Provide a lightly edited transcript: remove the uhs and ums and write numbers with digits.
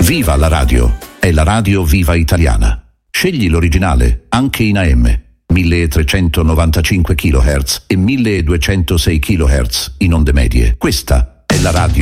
Viva la radio! È la radio viva italiana. Scegli l'originale, anche in AM. 1395 kHz e 1206 kHz in onde medie. Questa è la radio